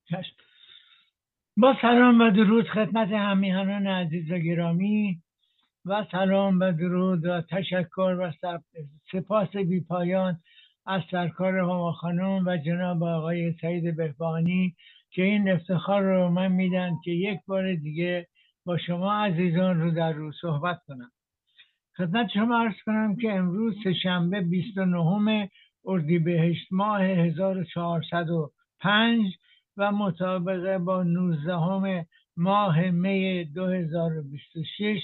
چشم. با سلام و درود خدمت همیهنان عزیز و گرامی و سلام و درود و تشکر و سپاس بی پایان از سرکار هما خانم و جناب آقای سعید بهبانی که این افتخار رو من میدن که یک بار دیگه با شما عزیزان رو در رو صحبت کنم. خدمت شما عرض کنم که امروز سه‌شنبه 29 اردیبهشت ماه 1405 و مطابق با 19 ماه می 2026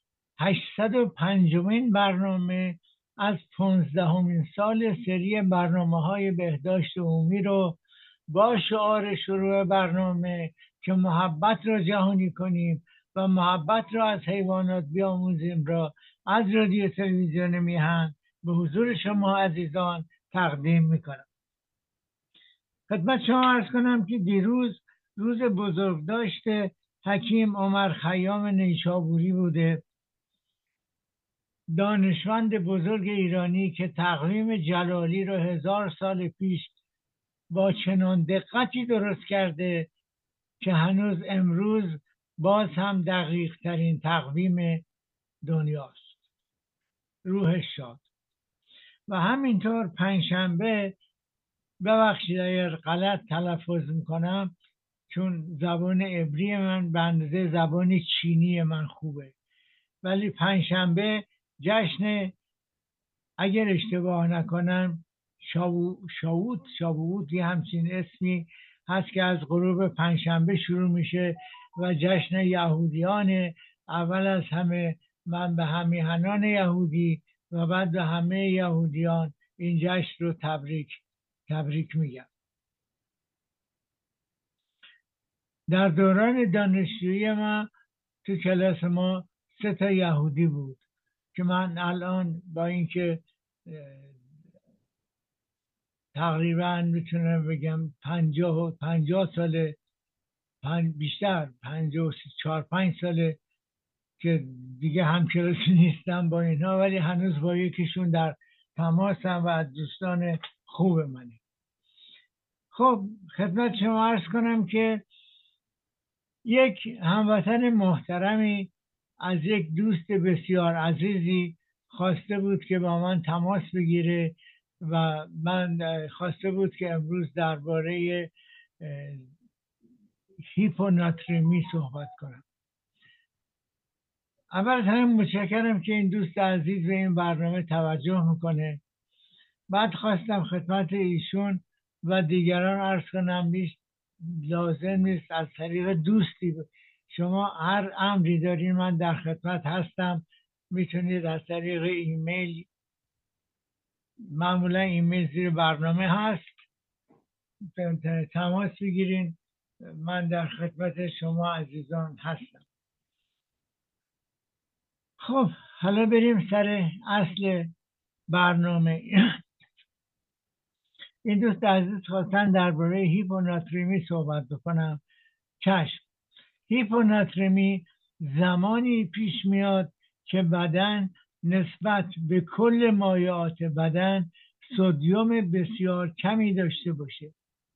805مین برنامه از 15مین سال سری برنامه‌های بهداشت عمومی رو با شعار شروع برنامه که محبت را جهانی کنیم و محبت را از حیوانات بیاموزیم را از رادیو تلویزیون میهن به حضور شما عزیزان تقدیم میکنم. خدمت شما عرض کنم که دیروز روز بزرگداشت حکیم عمر خیام نیشابوری بوده، دانشمند بزرگ ایرانی که تقویم جلالی را 1000 سال پیش با چنان دقتی درست کرده که هنوز امروز باز هم دقیق ترین تقویم دنیاست. روحش شاد. و همینطور پنجشنبه، ببخشید اگر غلط تلفظ میکنم چون زبان عبری من به اندازه زبان چینی من خوبه، ولی پنجشنبه جشن، اگر اشتباه نکنم، شاووت یه همچین اسمی هست که از غروب پنجشنبه شروع میشه و جشن یهودیان. اول از همه من به همیهنان یهودی و بعد به همه یهودیان این جشن رو تبریک میگم. در دوران دانشجویی من تو کلاس ما 3 یهودی بود که من الان با اینکه تقریبا میتونم بگم 50 ساله، بیشتر 54-5 ساله که دیگه همکلاسی نیستم با اینها، ولی هنوز با یکیشون در تماسم و از دوستان خوب منه. خب خدمت شما عرض کنم که یک هموطن محترمی از یک دوست بسیار عزیزی خواسته بود که با من تماس بگیره و من خواسته بود که امروز درباره هیپوناترمی صحبت کنم. اول از همه متشکرم که این دوست عزیز به این برنامه توجه میکنه. بعد خواستم خدمت ایشون و دیگران عرض کنم لازم نیست از طریق دوستی شما هر امری دارین من در خدمت هستم. میتونید از طریق ایمیل، معمولا ایمیل زیر برنامه هست، تماس بگیرین. من در خدمت شما عزیزان هستم. خب حالا بریم سر اصل برنامه. این دوست عزیز خواستن درباره هیپوناترمی صحبت بکنم. چشم. هیپوناترمی زمانی پیش میاد که بدن نسبت به کل مایعات بدن سدیم بسیار کمی داشته باشه.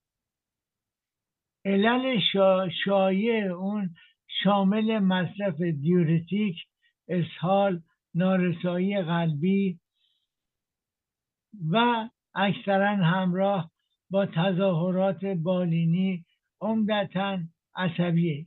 علل شایع اون شامل مصرف دیورتیک، اسهال، نارسایی قلبی و اکثرا همراه با تظاهرات بالینی عمدتاً عصبیه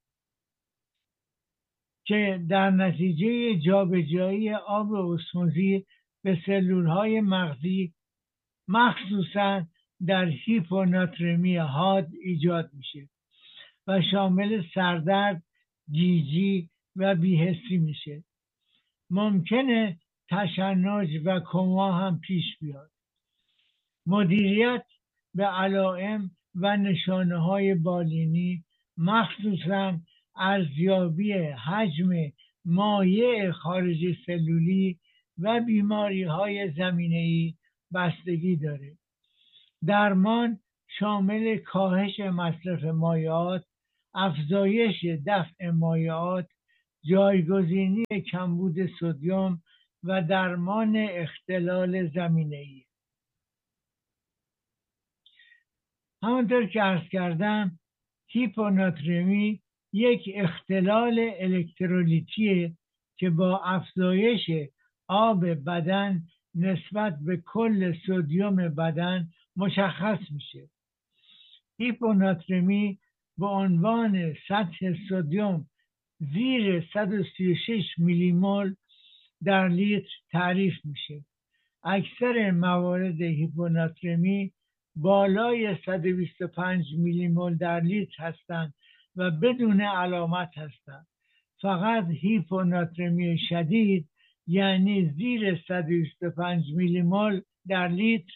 که در نتیجه جابجایی آب اسموزی به سلولهای مغزی مخصوصاً در هیپوناترمی حاد ایجاد میشه و شامل سردرد، گیجی و بی‌حسی میشه. ممکنه تشنج و کما هم پیش بیاد. مدیریت به علائم و نشانه‌های بالینی، مخصوصاً ارزیابی حجم مایع خارج سلولی و بیماری‌های زمینه‌ای بستگی داره. درمان شامل کاهش مصرف مایعات، افزایش دفع مایعات، جایگزینی کمبود سدیم و درمان اختلال زمینه‌ای. همانطور که عرض کردم هیپوناترمی یک اختلال الکترولیتیه که با افزایش آب بدن نسبت به کل سدیم بدن مشخص میشه. هیپوناترمی به عنوان سطح سدیم زیر 136 میلی مول در لیتر تعریف میشه. اکثر موارد هیپوناترمی بالای 125 میلی مول در لیتر هستند و بدون علامت هستند. فقط هیپوناترمی شدید یعنی زیر 125 میلی مول در لیتر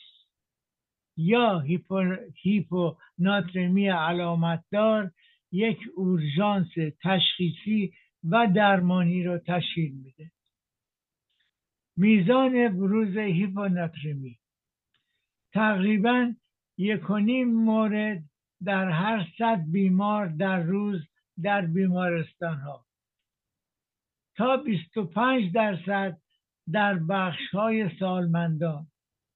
یا هیپوناترمی علامتدار یک اورژانس تشخیصی و درمانی رو تشکیل میده. میزان بروز هیپوناترمی تقریباً 1.5 مورد در هر 100 بیمار در روز در بیمارستان ها تا 25% در بخش های سالمندان،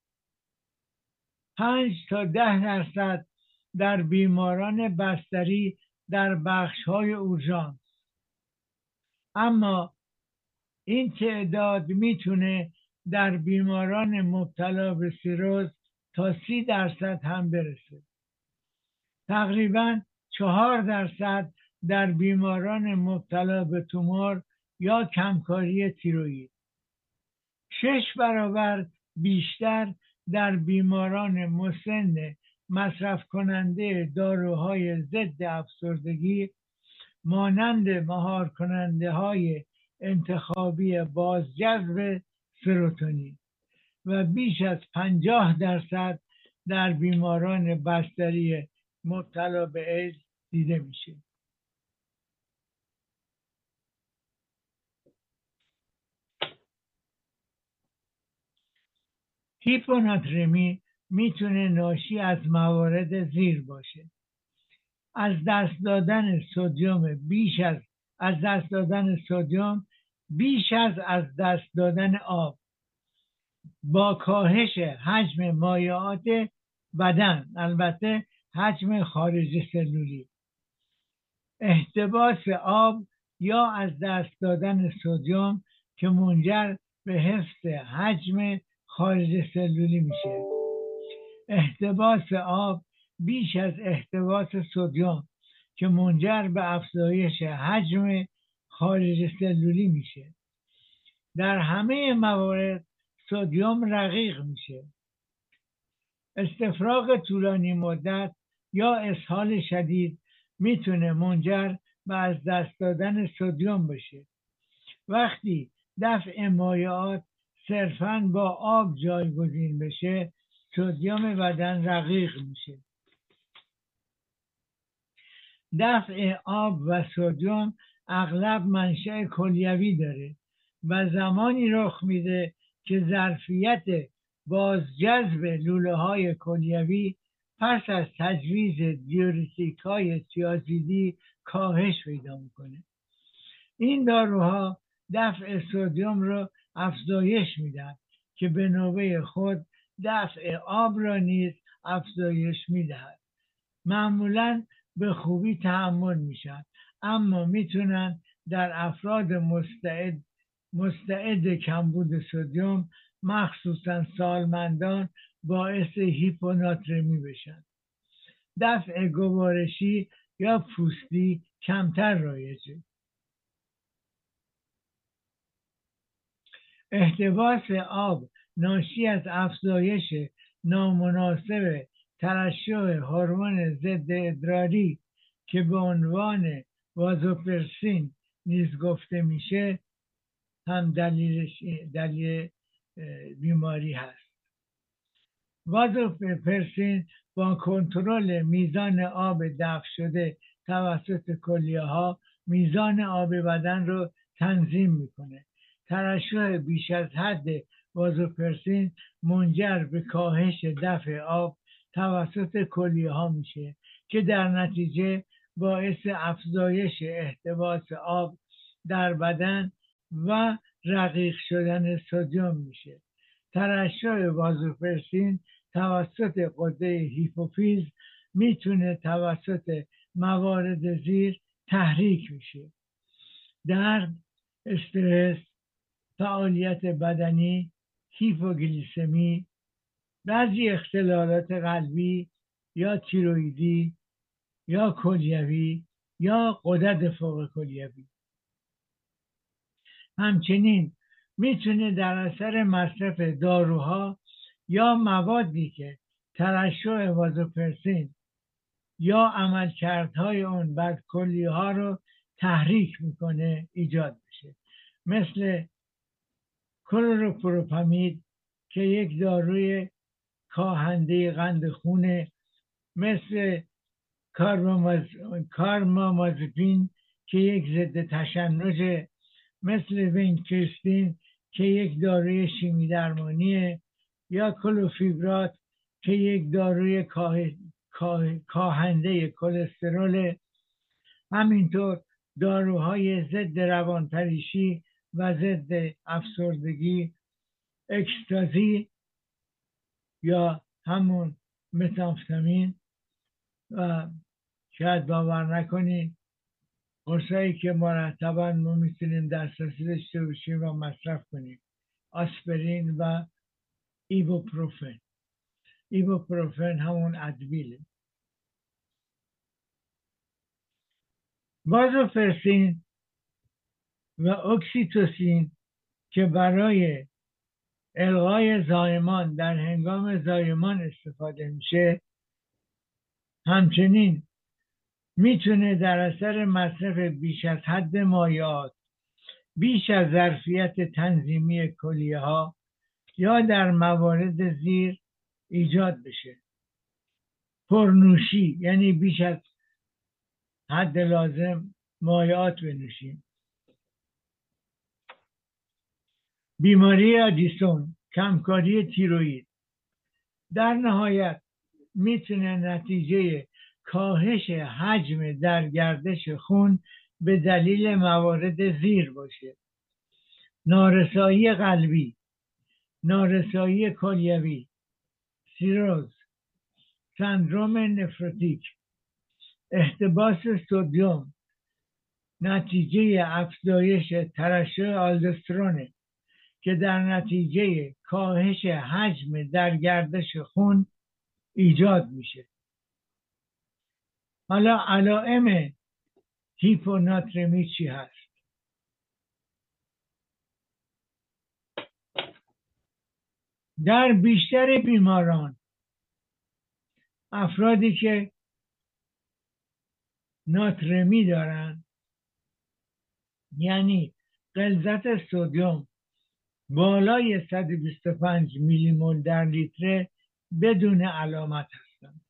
5 تا 10% در بیماران بستری در بخش های اورژانس. اما این تعداد میتونه در بیماران مبتلا به سیروز تا 30% هم برسه. تقریباً 4% در بیماران مبتلا به تومور یا کمکاری تیروئید. 6 برابر بیشتر در بیماران مسن مصرف کننده داروهای ضد افسردگی مانند مهار کننده های انتخابی بازجذب سروتونین و بیش از 50% در بیماران بستری مبتلا به ایدز دیده میشه. هیپوناترمی میتونه ناشی از موارد زیر باشه: از دست دادن سدیم بیش از دست دادن آب با کاهش حجم مایعات بدن، البته حجم خارج سلولی، احتباس آب یا از دست دادن سدیم که منجر به حفظ حجم خارج سلولی میشه. احتباس آب بیش از احتباس سدیم که منجر به افزایش حجم خارج سلولی میشه. در همه موارد سدیم رقیق میشه. استفراغ طولانی مدت یا اسهال شدید میتونه منجر به از دست دادن سدیم بشه. وقتی دفع مایعات صرفاً با آب جایگزین بشه، سدیم بدن رقیق میشه. دفع آب و سدیم اغلب منشأ کلیوی داره و زمانی رخ میده که ظرفیت بازجذب لوله های کلیوی پس از تجویز دیورتیک های تیازیدی کاهش پیدا میکنه. این داروها دفع سدیم رو افزایش میدن که به نوبه خود دفع آب را نیز افزایش میدهد. معمولاً به خوبی تحمل میشن، اما میتونن در افراد مستعد کمبود سدیم، مخصوصا سالمندان، باعث هیپوناترمی بشن. دفع گوارشی یا پوستی کمتر رایجه. احتباس آب ناشی از افزایش نامناسب ترشح هورمون ضد ادراری که به عنوان وازوپرسین نیز گفته میشه هم دلیل بیماری هست. وازوپرسین با کنترل میزان آب دفع شده توسط کلیه ها میزان آب بدن رو تنظیم میکنه. ترشح بیش از حد وازوپرسین منجر به کاهش دفع آب توسط کلیه ها میشه که در نتیجه باعث افزایش احتباس آب در بدن و رقیق شدن سدیم میشه. ترشح وازوپرسین توسط غده هیپوفیز میتونه توسط موارد زیر تحریک میشه: درد، استرس، فعالیت بدنی، هیپوگلیسمی، بعضی اختلالات قلبی یا تیرویدی یا کلیوی یا غدد فوق کلیوی. همچنین میتونه در اثر مصرف داروها یا موادی که ترشح وازوپرسین یا عملکردهای اون بر کلیه ها رو تحریک میکنه ایجاد بشه، مثل کلروپروپامید که یک داروی کاهنده قند خونه، مثل کارمامازپین که یک ضد تشنجه، مثل وینکریستین که یک داروی شیمی درمانیه، یا کلوفیبرات که یک داروی کاهنده کلسترول. همینطور داروهای ضد روانپریشی و ضد افسردگی، اکستازی یا همون متامفتامین، و شاید باور نکنید قرصایی که مرتبا ما میتونیم دسترسی داشته باشیم و مصرف کنیم: آسپرین و ایبوپروفن. ایبوپروفن همون ادویله. وازوپرسین و اکسیتوسین که برای الغای زایمان در هنگام زایمان استفاده میشه، همچنین میتونه در اثر مصرف بیش از حد مایعات، بیش از ظرفیت تنظیمی کلیه ها یا در موارد زیر ایجاد بشه: پرنوشی، یعنی بیش از حد لازم مایعات بنوشیم; بیماری آدیسون، کمکاری تیروئید. در نهایت میتونه نتیجه کاهش حجم در گردش خون به دلیل موارد زیر باشه: نارسایی قلبی، نارسایی کلیوی، سیروز، سندروم نفروتیک، احتباس سدیم نتیجه افزایش ترشح آلدوسترونه که در نتیجه کاهش حجم در گردش خون ایجاد میشه. حالا علائم هیپوناترمی چی هست؟ در بیشتر بیماران، افرادی که ناترمی دارن، یعنی غلظت سدیم بالای 125 میلی مول در لیتر، بدون علامت هستند.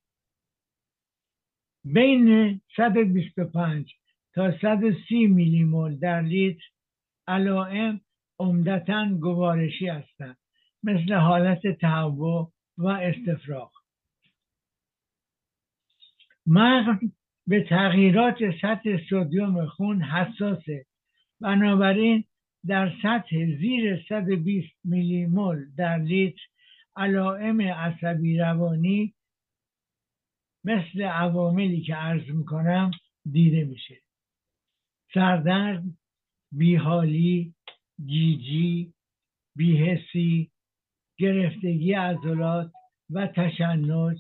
بین 125 تا 130 میلی مول در لیتر علائم عمدتاً گوارشی هستند، مثل حالت تهوع و استفراغ. مغز به تغییرات سطح سدیم خون حساسه، بنابراین در سطح زیر 120 میلی مول در لیتر علائم عصبی روانی مثل عواملی که عرض میکنم دیده میشه: سردرد، بیحالی، گیجی، بی‌حسی، گرفتگی عضلات و تشنج،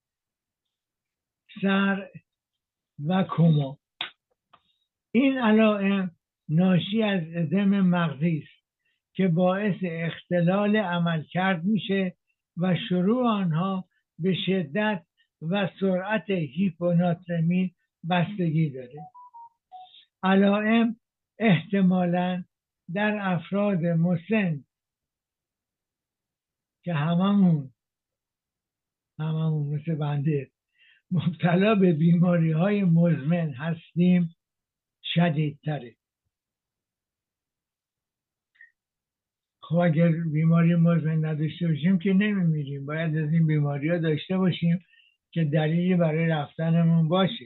سر و کما. این علائم ناشی از ادم مغزی است که باعث اختلال عملکرد میشه و شروع آنها به شدت و سرعت هیپوناترمی بستگی داره. علائم احتمالاً در افراد مسن که هممون مثل بنده مبتلا به بیماری های مزمن هستیم شدیدتره. خب اگر بیماری مزمن نداشته باشیم که نمیمیریم، باید از این بیماری ها داشته باشیم که دلیلی برای رفتنمون باشه.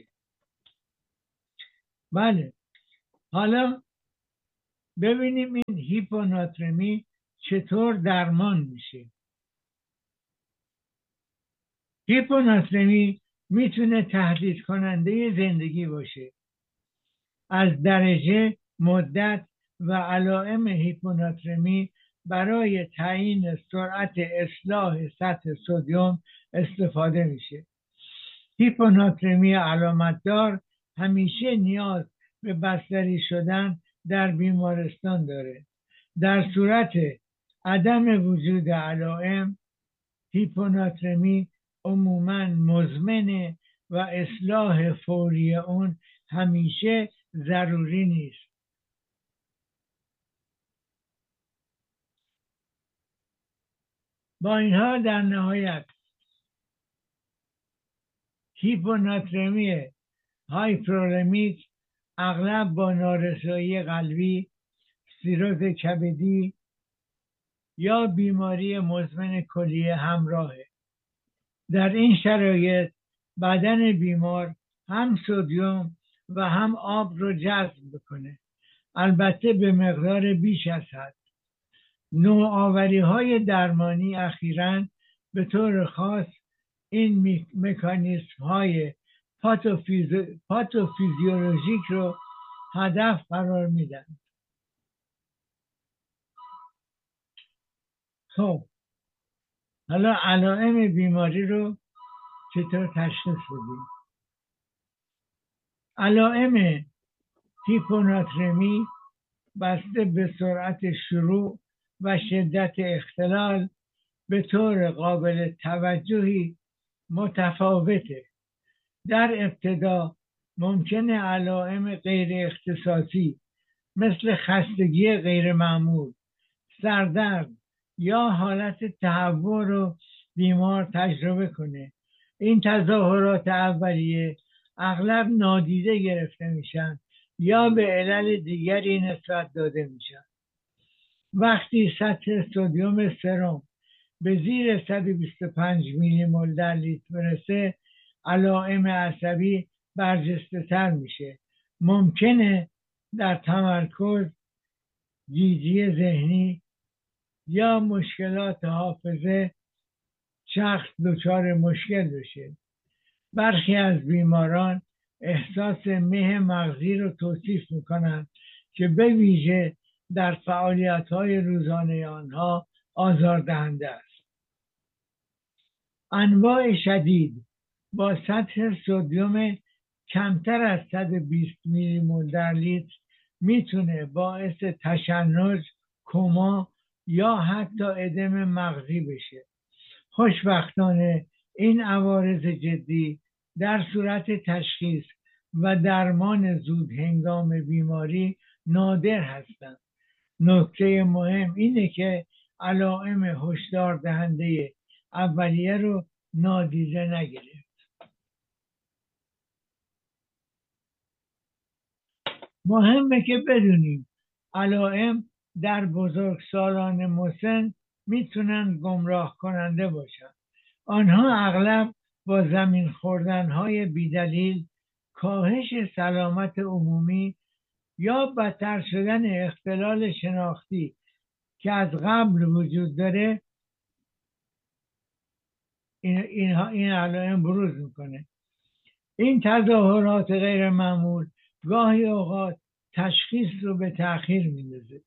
بله، حالا ببینیم این هیپوناترمی چطور درمان میشه. هیپوناترمی میتونه تهدید کننده زندگی باشه. از درجه، مدت و علائم هیپوناترمی برای تعیین سرعت اصلاح سطح سدیم استفاده میشه. هیپوناترمی علامتدار همیشه نیاز به بستری شدن در بیمارستان داره. در صورت عدم وجود علائم، هیپوناترمی عموماً مزمنه و اصلاح فوری اون همیشه ضروری نیست. با این حال در نهایت هیپوناترمی هایپرولمیک اغلب با نارسایی قلبی، سیروز کبدی یا بیماری مزمن کلیه همراهه. در این شرایط بدن بیمار هم سدیم و هم آب رو جذب بکنه، البته به مقدار بیش از حد. نوآوری های درمانی اخیراً به طور خاص این مکانیسم های پاتوفیزیولوژیک رو هدف قرار میدن. خب حالا علائم بیماری رو چطور تشخیص بدیم؟ علائم هیپوناترمی بسته به سرعت شروع و شدت اختلال به طور قابل توجهی متفاوته. در ابتدا ممکنه علائم غیر اختصاصی مثل خستگی غیر معمول، سردرد یا حالت تهوع رو بیمار تجربه کنه. این تظاهرات اولیه اغلب نادیده گرفته میشن یا به علل دیگری نسبت داده میشن. وقتی سطح سدیم سرم به زیر 125 میلی مول در لیتر برسه، علائم عصبی برجسته تر میشه. ممکنه در تمرکز، گیجی ذهنی یا مشکلات حافظه شخص دچار مشکل بشه. برخی از بیماران احساس مه مغزی رو توصیف میکنند که به ویژه در فعالیت‌های روزانه آنها آزاردهنده است. انواع شدید با سطح سدیم کمتر از 120 میلی مول در لیتر میتونه باعث تشنج، کما یا حتی ادم مغزی بشه. خوشبختانه این عوارض جدی در صورت تشخیص و درمان زود هنگام بیماری نادر هستند. نکته مهم اینه که علائم هشدار دهنده اولیه رو نادیده نگیرید. مهمه که بدونیم علائم در بزرگسالان مسن میتونن گمراه کننده باشن. آنها اغلب با زمین خوردنهای بیدلیل، کاهش سلامت عمومی یا بدتر شدن اختلال شناختی که از قبل وجود داره این علائم بروز میکنه. این تظاهرات غیر معمول گاهی اوقات تشخیص رو به تأخیر میندازه.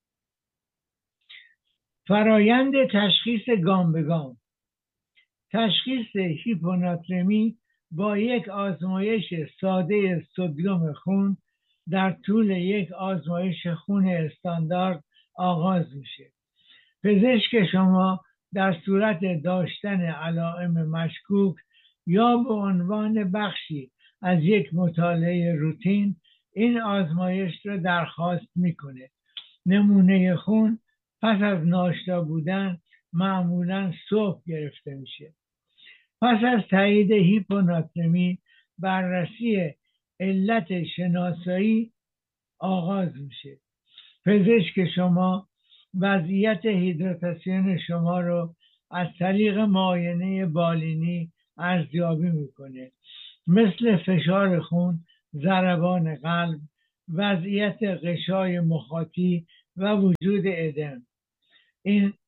فرایند تشخیص گام به گام. تشخیص هیپوناترمی با یک آزمایش ساده سدیم خون در طول یک آزمایش خون استاندارد آغاز میشه. پزشک شما در صورت داشتن علائم مشکوک یا به عنوان بخشی از یک مطالعه روتین این آزمایش را درخواست میکنه. نمونه خون پس از ناشتا بودن معمولا صبح گرفته میشه. پس از تایید هیپوناترمی بررسی علت شناسایی آغاز میشه. پزشک شما وضعیت هیدراتاسیون شما رو از طریق معاینه بالینی ارزیابی میکنه، مثل فشار خون، ضربان قلب، وضعیت غشای مخاطی و وجود ادم.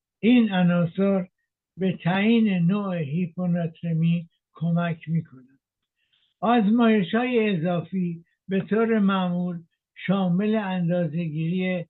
این عناصر به تعیین نوع هیپوناترمی کمک میکنند. آزمایش‌های اضافی به طور معمول شامل اندازه‌گیری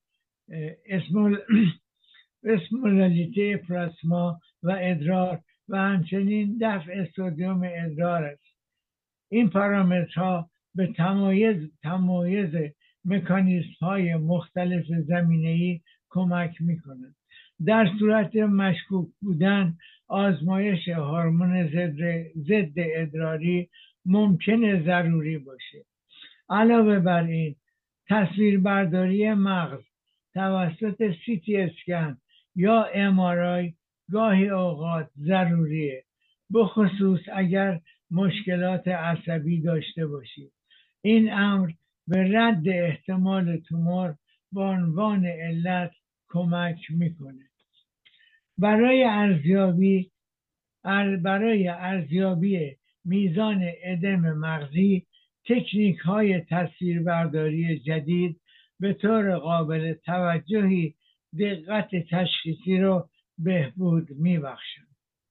اسمولاریته پلاسما و ادرار و همچنین دفع سدیم ادرار است. این پارامترها به تمایز مکانیزم‌های مختلف زمینه‌ای کمک می‌کنند. در صورت مشکوک بودن آزمایش هورمون ضد ادراری ممکنه ضروری باشه. علاوه بر این تصویربرداری مغز توسط سیتی اسکن یا MRI گاهی اوقات ضروریه، بخصوص اگر مشکلات عصبی داشته باشید. این امر به رد احتمال تومور به عنوان علت کمک میکنه. برای ارزیابی میزان ادم مغزی تکنیک های تصویربرداری جدید به طور قابل توجهی دقت تشخیصی رو بهبود میبخشند.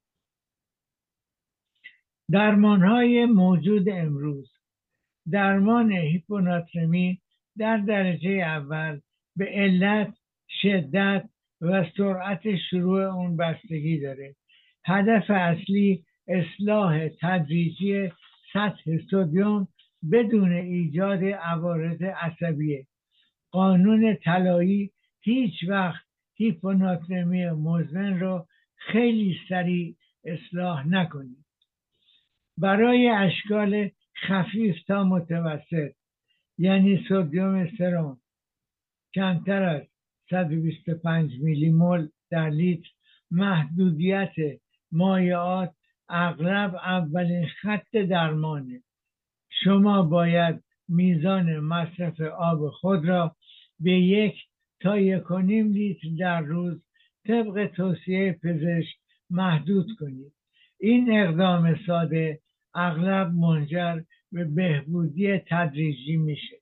درمان های موجود امروز: درمان هیپوناترمی در درجه اول به علت، شدت و سرعت شروع اون بستگی داره. هدف اصلی اصلاح تدریجی سطح سدیم بدون ایجاد عوارض عصبیه. قانون طلایی: هیچ وقت هیپوناترمی مزمن رو خیلی سریع اصلاح نکنید. برای اشکال خفیف تا متوسط، یعنی سدیم سرم کمتر از 125 میلی مول در لیتر، محدودیت مایعات اغلب اولین خط درمانه. شما باید میزان مصرف آب خود را به 1 تا 1.5 لیتر در روز طبق توصیه پزشک محدود کنید. این اقدام ساده اغلب منجر به بهبودی تدریجی میشه.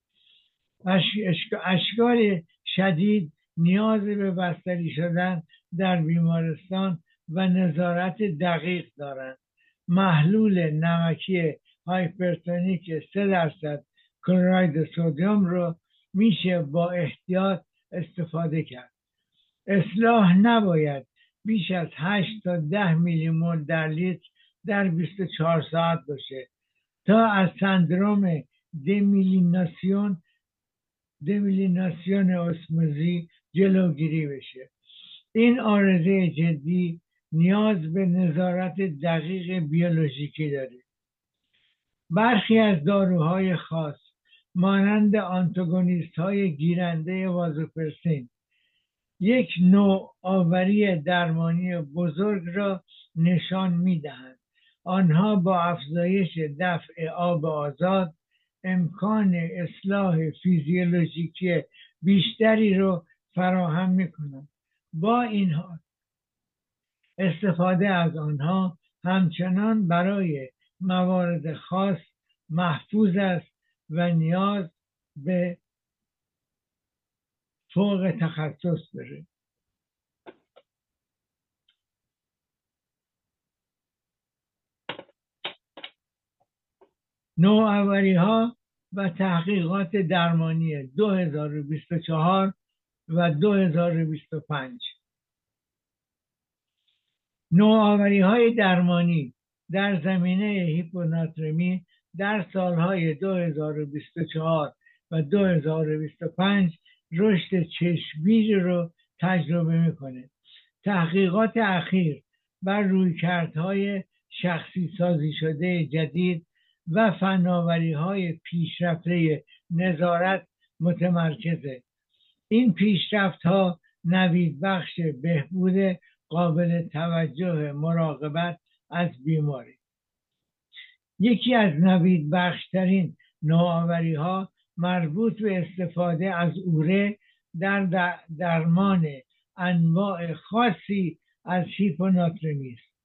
اشکال شدید نیاز به بستری شدن در بیمارستان و نظارت دقیق دارند. محلول نمکی هایپرتونیک 3% کلراید سدیم رو میشه با احتیاط استفاده کرد. اصلاح نباید بیش از 8 تا 10 میلی مول در لیتر در 24 ساعت باشه تا از سندروم دمیلیناسیون اسموزی جلوگیری بشه. این عارضه جدی نیاز به نظارت دقیق بیولوژیکی داره. برخی از داروهای خاص مانند آنتاگونیست های گیرنده وازوپرسین یک نوآوری درمانی بزرگ را نشان میدهند. آنها با افزایش دفع آب آزاد امکان اصلاح فیزیولوژیکی بیشتری رو فراهم میکنند. با این حال استفاده از آنها همچنان برای موارد خاص محفوظ است و نیاز به فوق تخصص داره. نوآوری ها و تحقیقات درمانی 2024 و 2025. نوآوری های درمانی در زمینه هیپوناترمی در سالهای 2024 و 2025 رشد چشمگیری رو تجربه میکنه. تحقیقات اخیر بر رویکردهای شخصی سازی شده جدید و فناوری‌های پیشرفته نظارت متمرکزه. این پیشرفت‌ها نویدبخش بهبود قابل توجه مراقبت از بیماری. یکی از نویدبخشترین نوآوری‌ها مربوط به استفاده از اوره در درمان انواع خاصی از هیپوناترمی است.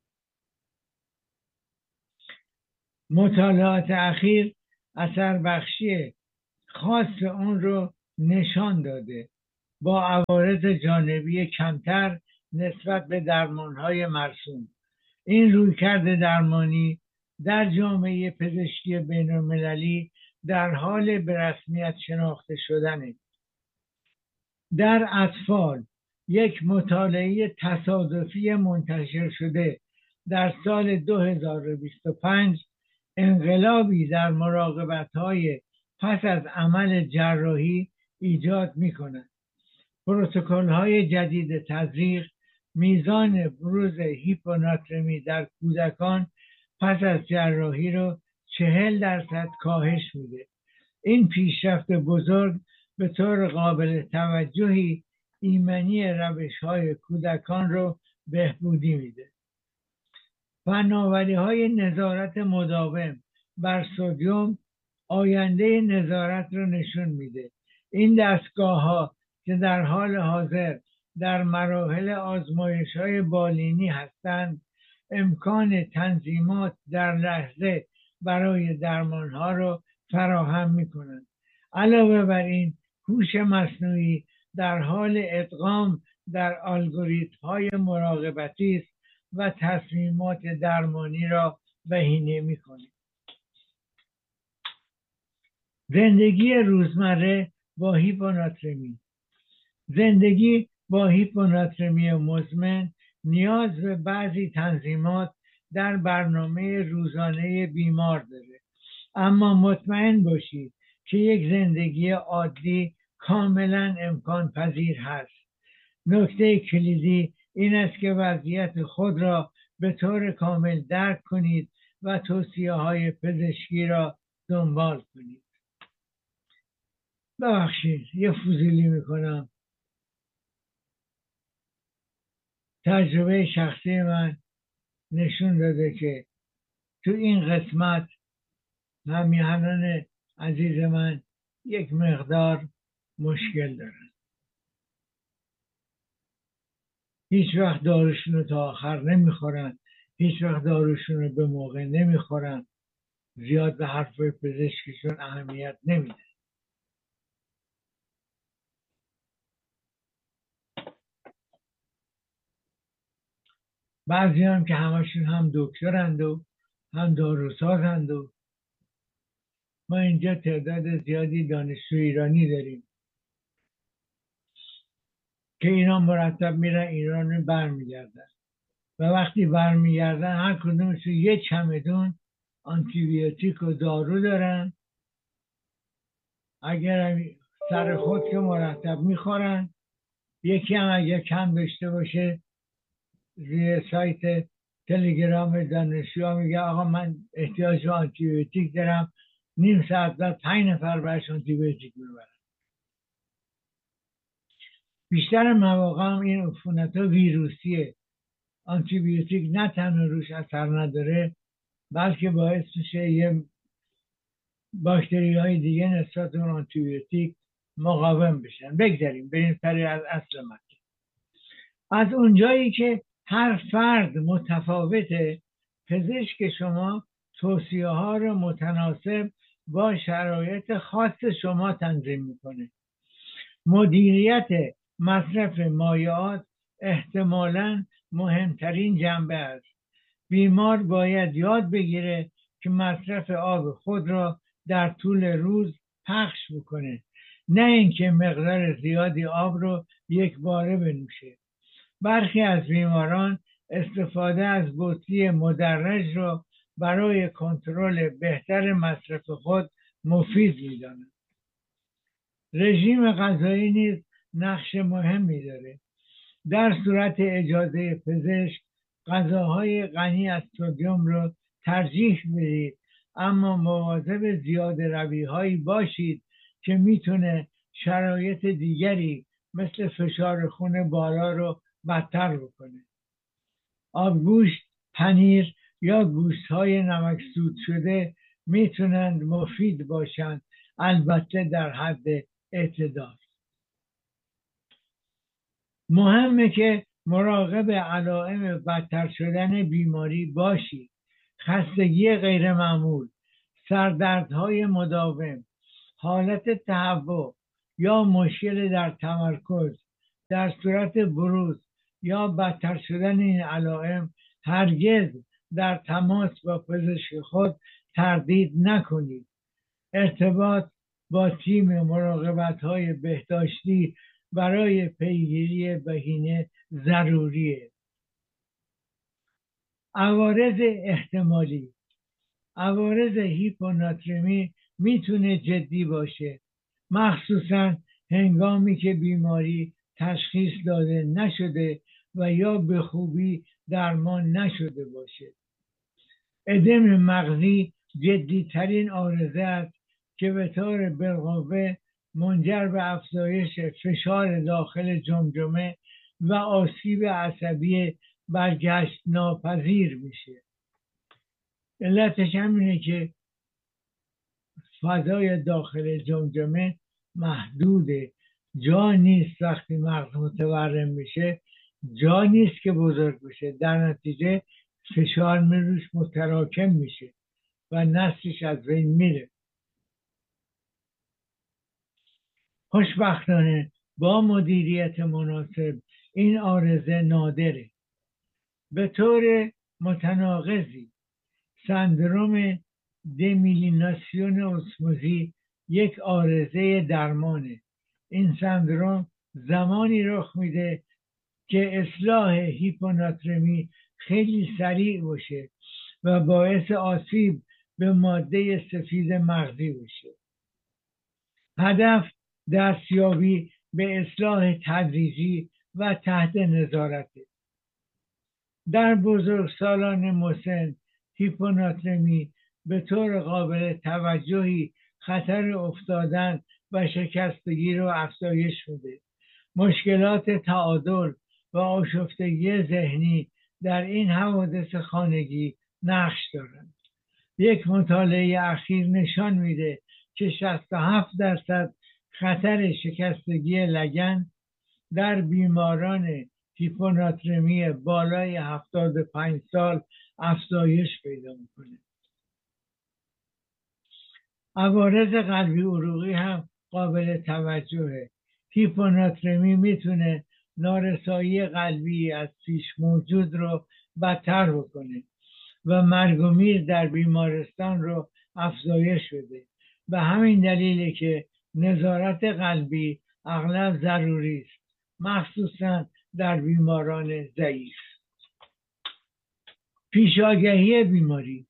مطالعات اخیر اثر بخشی خاص اون رو نشان داده با عوارض جانبی کمتر نسبت به درمانهای مرسوم. این رویکرد درمانی در جامعه پزشکی بین‌المللی در حال به رسمیت شناخته شدنه. در اطفال یک مطالعه تصادفی منتشر شده در سال 2025 انقلابی در مراقبت‌های پس از عمل جراحی ایجاد می‌کند. پروتکل‌های جدید تزریق میزان بروز هیپوناترمی در کودکان پس از جراحی رو 40% کاهش میده. این پیشرفت بزرگ به طور قابل توجهی ایمنی روش‌های کودکان رو بهبودی میده. فناوری‌های نظارت مداوم بر سدیم آینده نظارت رو نشون میده. این دستگاه‌ها که در حال حاضر در مراحل آزمایش‌های بالینی هستند، امکان تنظیمات در لحظه برای درمان‌ها رو فراهم می‌کنند. علاوه بر این، هوش مصنوعی در حال ادغام در الگوریتم‌های مراقبتی است و تصمیمات درمانی را بهینه می‌کند. زندگی روزمره با هیپوناترمی. زندگی با هیپوناترمی مزمن نیاز به بعضی تنظیمات در برنامه روزانه بیمار داره، اما مطمئن باشید که یک زندگی عادی کاملا امکان پذیر هست. نکته کلیدی این است که وضعیت خود را به طور کامل درک کنید و توصیه‌های پزشکی را دنبال کنید. ببخشید یه فضولی میکنم. تجربه شخصی من نشون داده که تو این قسمت همیهنان عزیز من یک مقدار مشکل دارن. هیچ وقت داروشون رو تا آخر نمیخورن، هیچ وقت داروشون رو به موقع نمیخورن، زیاد به حرفای پزشکشون اهمیت نمیده. بعضی هم که همشون هم دکترند و هم داروسازند و ما اینجا تعداد زیادی دانشجو ایرانی داریم که اینا مرتب میرن ایران رو برمیگردن و وقتی برمیگردن هر کدومشون یه چمدون آنتیبیوتیک و دارو دارن. اگر سر خود که مرتب میخورن، یکی هم اگر کم داشته باشه روی سایت تلگرام دانشجو میگه آقا من احتیاج به آنتیبیوتیک دارم، نیم ساعت بعد 5 نفر برش آنتیبیوتیک میبرن. بیشتر مواقع هم این عفونت ها ویروسیه. آنتیبیوتیک نه تنها روش اثر نداره بلکه باعث میشه یه باکتری های دیگه نسبت اون آنتیبیوتیک مقاوم بشن. بگذاریم بریم سری از اصل مطلب. از اونجایی که هر فرد متفاوته، پزشک شما توصیه ها رو متناسب با شرایط خاص شما تنظیم میکنه. مدیریت مصرف مایعات احتمالاً مهمترین جنبه است. بیمار باید یاد بگیره که مصرف آب خود را در طول روز پخش بکنه، نه اینکه مقدار زیادی آب رو یک باره بنوشه. برخی از بیماران استفاده از بطری مدرج را برای کنترل بهتر مصرف خود مفید می‌دانند. رژیم غذایی نیز نقش مهمی داره. در صورت اجازه پزشک غذاهای غنی از سدیم رو ترجیح بدید، اما مواظب زیاده روی هایی باشید که میتونه شرایط دیگری مثل فشار خون بالا رو بدتر بکنه. آبگوشت، پنیر یا گوشت های نمکسود شده میتونند مفید باشند، البته در حد اعتدال. مهمه که مراقب علائم بدتر شدن بیماری باشید. خستگی غیر معمول، سردردهای مداوم، حالت تهوع یا مشکل در تمرکز در صورت بروز یا بدتر شدن این علائم هرگز در تماس با پزشک خود تردید نکنید. ارتباط با تیم مراقبت‌های بهداشتی برای پیگیری بهینه ضروریه. عوارض احتمالی. عوارض هیپوناترمی میتونه جدی باشه، مخصوصا هنگامی که بیماری تشخیص داده نشده و یا به خوبی درمان نشده باشه. ادم مغزی جدیترین عارضه است که به طور بالقوه منجر به افزایش فشار داخل جمجمه و آسیب عصبی برگشت ناپذیر میشه. علتش همینه که فضای داخل جمجمه محدوده، جا نیست. وقتی مغز متورم میشه جا نیست که بزرگ بشه، در نتیجه فشار روش متراکم میشه و نسلش از بین میره. خوشبختانه با مدیریت مناسب این عارضه نادره. به طور متناقضی سندروم دمیلیناسیون اسموزی یک عارضه درمانه. این سندروم زمانی رخ میده که اصلاح هیپوناترمی خیلی سریع باشه و باعث آسیب به ماده سفید مغزی بشه. هدف دستیابی به اصلاح تدریجی و تحت نظارته. در بزرگسالان مسن هیپوناترمی به طور قابل توجهی خطر افتادن و شکستگی رو افزایش میده. مشکلات تعادل و آشفتگی ذهنی در این حوادث خانگی نقش دارند. یک مطالعه اخیر نشان میده که 67% خطر شکستگی لگن در بیماران هیپوناترمی بالای 75 سال افزایش پیدا میکنه. عوارض قلبی عروقی هم قابل توجهه. هیپوناترمی میتونه نارسایی قلبی از پیش موجود رو بدتر بکنه و مرگ و میر در بیمارستان رو افزایش بده. به همین دلیله که نظارت قلبی اغلب ضروری است، مخصوصا در بیماران ضعیف. پیشاگهی بیماری.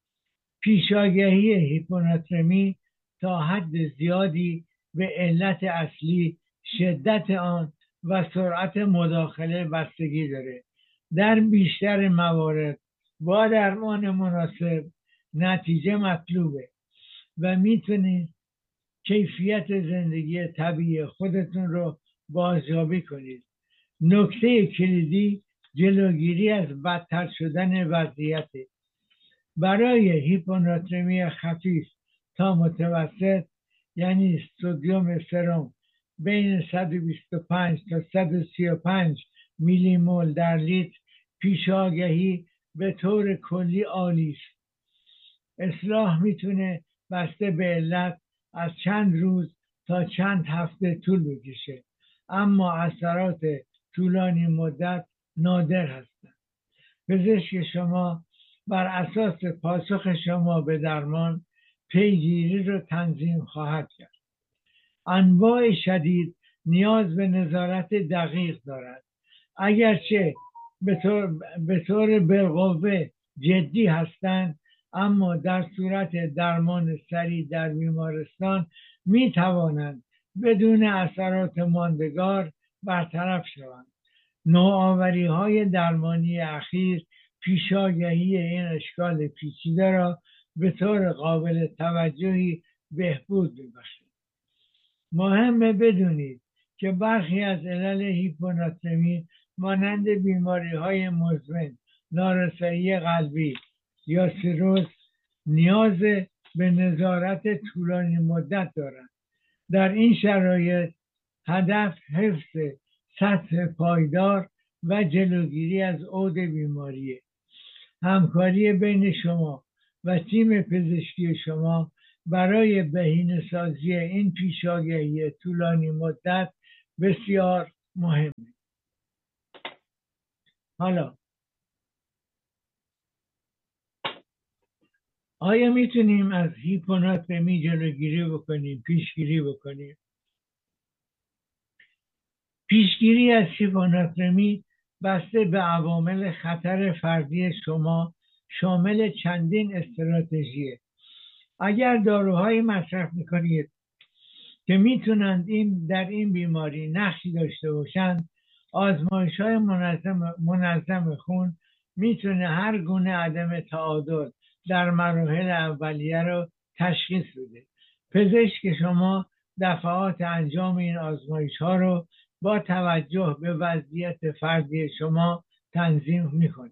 پیشاگهی هیپوناترمی تا حد زیادی به علت اصلی، شدت آن و سرعت مداخله بستگی داره. در بیشتر موارد با درمان مناسب نتیجه مطلوبه و میتونید کیفیت زندگی طبیعی خودتون رو بازیابی کنید. نکته کلیدی جلوگیری از بدتر شدن وضعیت. برای هیپوناترمی خفیف تا متوسط، یعنی سدیم سرم بین 125 تا 135 میلی مول در لیتر، پیشاگهی به طور کلی عالی است. اصلاح میتونه بسته به علت از چند روز تا چند هفته طول بکشه، اما اثرات طولانی مدت نادر هستند. پزشک شما بر اساس پاسخ شما به درمان پیگیری رو تنظیم خواهد کرد. انواع شدید نیاز به نظارت دقیق دارد. اگرچه به طور بالقوه جدی هستند، اما در صورت درمان سریع در بیمارستان می توانند بدون اثرات ماندگار برطرف شوند. نوآوری های درمانی اخیر پیشاگهی این اشکال پیچیده را به طور قابل توجهی بهبود می‌بخشد. مهمه بدونید که برخی از علل هیپوناترمی مانند بیماری های مزمن، نارسایی قلبی یا سیروز نیاز به نظارت طولانی مدت دارند. در این شرایط هدف حفظ سطح پایدار و جلوگیری از عود بیماریه. همکاری بین شما و تیم پزشکی شما برای بهینه‌سازی این پیشاگهی طولانی مدت بسیار مهمه. حالا آیا میتونیم از هیپوناترمی جلوگیری بکنیم، پیشگیری بکنیم؟ پیشگیری از هیپوناترمی بسته به عوامل خطر فردی شما شامل چندین استراتژیه. اگر داروهایی مصرف میکنید که میتونند در این بیماری نقشی داشته باشند، آزمایش های منظم خون میتونه هر گونه عدم تعادل در مراحل اولیه رو تشخیص بده. پزشک شما دفعات انجام این آزمایش ها رو با توجه به وضعیت فردی شما تنظیم میکنه.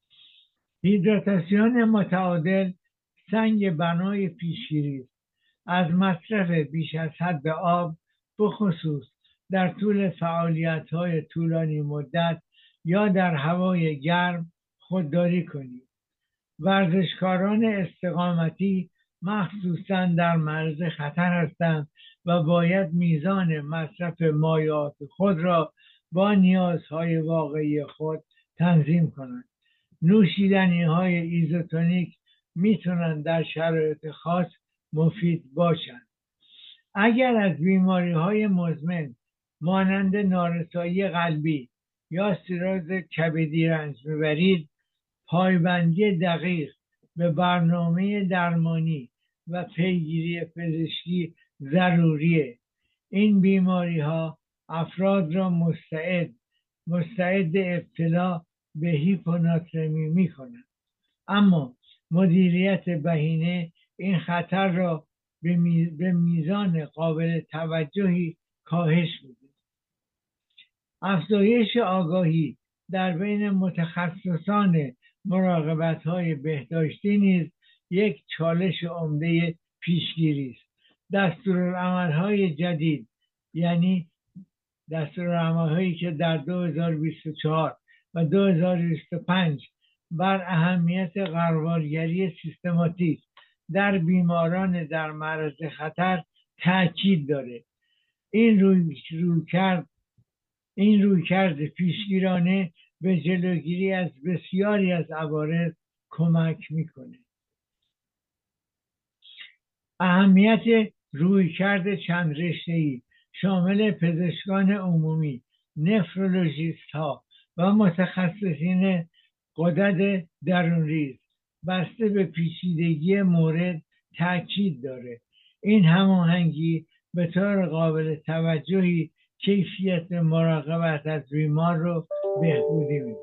هیدراتاسیون متعادل سنگ بنای پیشگیری است. از مصرف بیش از حد آب، بخصوص در طول فعالیت‌های طولانی مدت یا در هوای گرم، خودداری کنید. ورزشکاران استقامتی مخصوصاً در معرض خطر هستند و باید میزان مصرف مایعات خود را با نیازهای واقعی خود تنظیم کنند. نوشیدنی های ایزوتونیک میتونن در شرایط خاص مفید باشند. اگر از بیماری های مزمن مانند نارسایی قلبی یا سیروز کبدی رنج میبرید، پایبندی دقیق به برنامه درمانی و پیگیری پزشکی ضروریه. این بیماری ها افراد را مستعد ابتلا به هیپوناترمی می کنند. اما مدیریت بهینه این خطر را به میزان قابل توجهی کاهش میده. افزایش آگاهی در بین متخصصان مراقبت های بهداشتی نیز یک چالش عمده پیشگیری است. دستورالعمل‌های جدید، یعنی دستورالعمل‌هایی که در 2024 و 2025 بر اهمیت غربالگری سیستماتیک در بیماران در معرض خطر تاکید داره. این رویکرد پیشگیرانه به جلوگیری از بسیاری از عوارض کمک میکنه. اهمیت رویکرد چند رشته‌ای شامل پزشکان عمومی، نفرولوژیست ها و متخصصین غدد درونریز بسته به پیچیدگی مورد تاکید داره. این هماهنگی به طور قابل توجهی کیفیت مراقبت از بیمار رو بهبودی میده.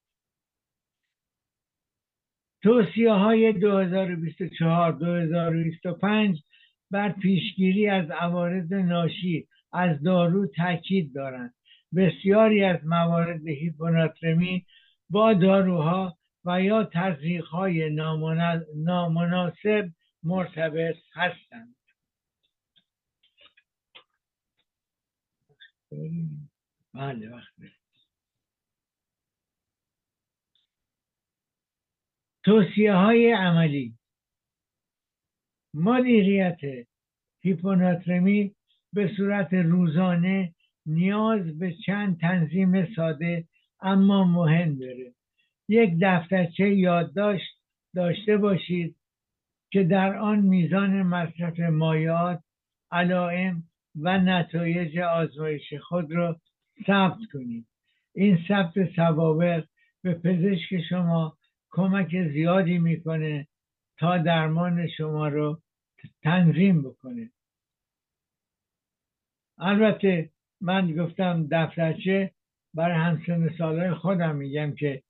توصیه های 2024-2025 بر پیشگیری از عوارض ناشی از دارو تاکید دارند. بسیاری از موارد هیپوناترمی با داروها و یا تزریق‌های نامناسب مرتبط هستند. بله وقتی توصیه های عملی: مدیریت هیپوناترمی به صورت روزانه نیاز به چند تنظیم ساده اما مهم داره. یک دفترچه یادداشت داشته باشید که در آن میزان مصرف مایعات، علائم و نتایج آزمایش خود را ثبت کنید. این ثبت سوابق به پزشک شما کمک زیادی میکنه تا درمان شما رو تنظیم بکنه. البته من گفتم دفترچه، برای همسن سالهای خودم میگم که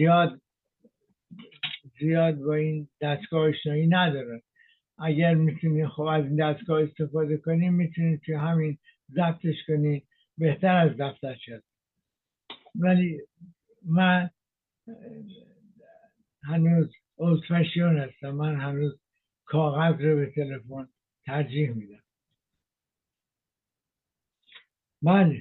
زیاد با این دستگاه آشنایی ندارن. اگر میتونید خب از این دستگاه استفاده کنید، میتونید که همین ضبطش کنید، بهتر از دفترچه. ولی من هنوز اولد فشن هستم، من هنوز کاغذ رو به تلفن ترجیح میدم. بله،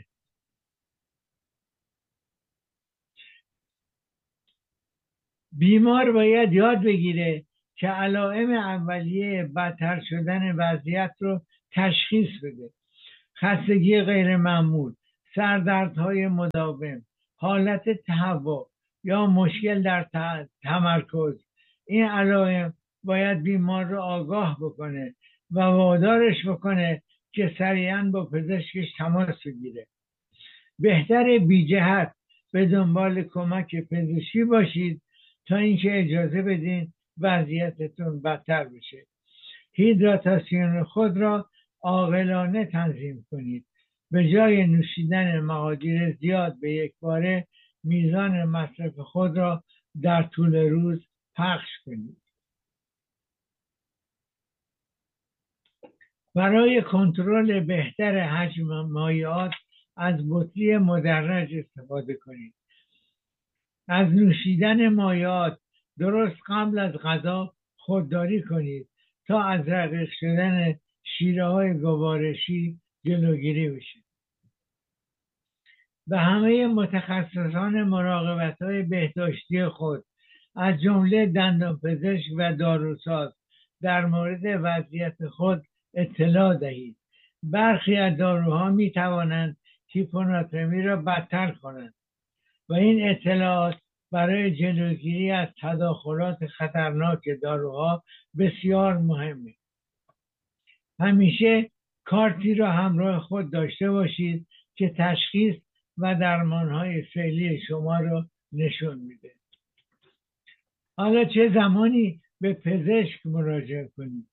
بیمار باید یاد بگیره که علائم اولیه بدتر شدن وضعیت رو تشخیص بده. خستگی غیر معمول، سردردهای مداوم، حالت تهوع یا مشکل در تمرکز، این علائم باید بیمار رو آگاه بکنه و وادارش بکنه که سریعا با پزشکش تماس بگیره. بهتر بی جهت به دنبال کمک پزشکی باشید تا اینکه اجازه بدین وضعیتتون بدتر بشه. هیدراتاسیون خود را عاقلانه تنظیم کنید. به جای نوشیدن مقادیر زیاد به یک باره، میزان مصرف خود را در طول روز پخش کنید. برای کنترل بهتر حجم مایعات از بطری مدرج استفاده کنید. از نوشیدن مایعات درست قبل از غذا خودداری کنید تا از رقیق شدن شیره های گوارشی جلوگیری بشه. به همه متخصصان مراقبت های بهداشتی خود از جمله دندانپزشک و داروساز در مورد وضعیت خود اطلاع دهید. برخی از داروها می توانند هیپوناترمی را بدتر کنند و این اطلاعات برای جلوگیری از تداخلات خطرناک داروها بسیار مهمه. همیشه کارتی را همراه خود داشته باشید که تشخیص و درمانهای فعلی شما را نشون میده. حالا چه زمانی به پزشک مراجعه کنید؟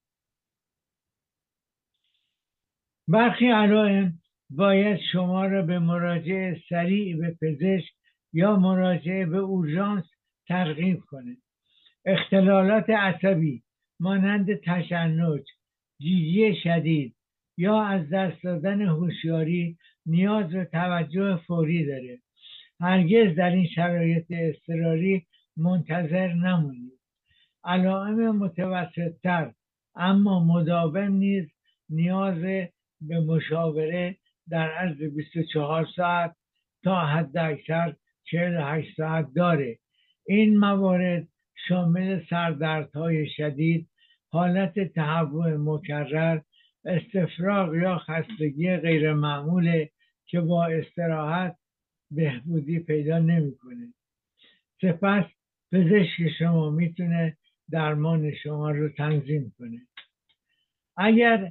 برخی علائم باید شما را به مراجعه سریع به پزشک یا مراجعه به اورژانس ترغیب کنه. اختلالات عصبی مانند تشنج، گیجی شدید یا از دست دادن هوشیاری نیاز به توجه فوری داره. هرگز در این شرایط اضطراری منتظر نمونید. علائم متوسط‌تر اما مداوم نیز نیاز به مشاوره در عرض 24 ساعت تا حداکثر 48 ساعت داره. این موارد شامل سردردهای شدید، حالت تهوع مکرر، استفراغ یا خستگی غیر معموله که با استراحت بهبودی پیدا نمیکنه. سپس پزشک شما میتونه درمان شما رو تنظیم کنه. اگر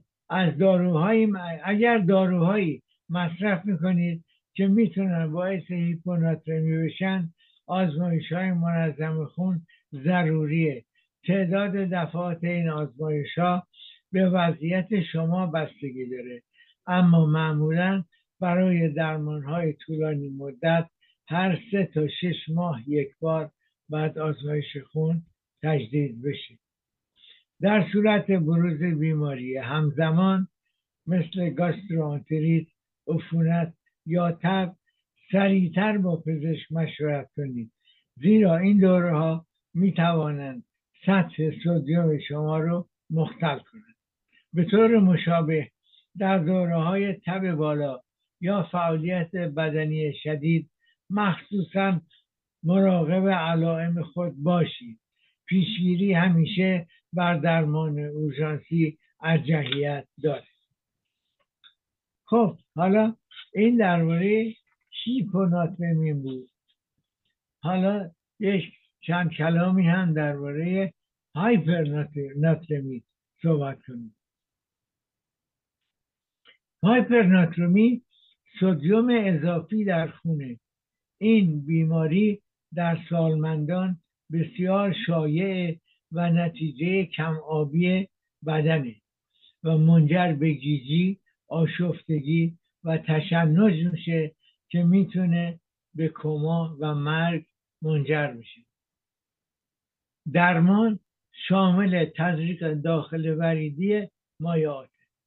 داروهایی مصرف میکنید که میتونن باعث هیپوناترمی بشن، آزمایش‌های منظم خون ضروریه. تعداد دفعات این آزمایش‌ها به وضعیت شما بستگی داره، اما معمولاً برای درمان‌های طولانی مدت هر 3 تا 6 ماه یک بار باید آزمایش خون تجدید بشه. در صورت بروز بیماری همزمان مثل گاستروانتریت، عفونت یا تب، سریعتر با پزشک مشورت کنید، زیرا این داروها می توانند سطح سدیم شما رو مختل کنند. به طور مشابه در داروهای تب بالا یا فعالیت بدنی شدید مخصوصا مراقب علائم خود باشید. پیشگیری همیشه بر درمان اورژانسی ارجحیت دارد. خب حالا این درباره هیپوناترمی بود. حالا یک چند کلامی هم درباره هایپرناترمی صحبت کنیم. هایپرناترمی سدیم اضافی در خونه. این بیماری در سالمندان بسیار شایع و نتیجه کم آبی بدنه و منجر به گیجی، آشفتگی و تشنج میشه که میتونه به کما و مرگ منجر بشه. درمان شامل تزریق داخل وریدی مایعات.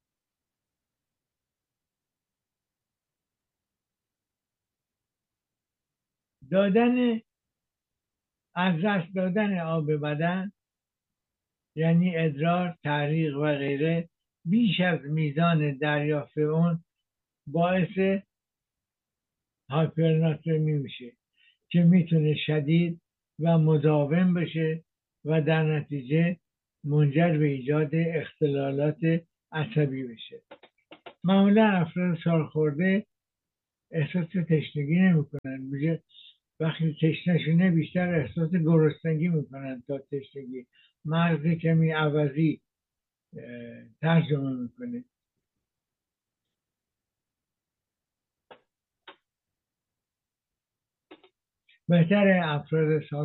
از دست دادن آب بدن یعنی ادرار، تحریق و غیره بیش از میزان دریافت اون باعث هایپرناترمی میشه که میتونه شدید و مداوم بشه و در نتیجه منجر به ایجاد اختلالات عصبی بشه. معمولا افراد سالخورده احساس تشنگی نمیکنن، وقتی تشنه شونه بیشتر احساس گرسنگی میکنن تا تشنگی. مرز کمی عوضی ترجمه میکنه. بهتره افراد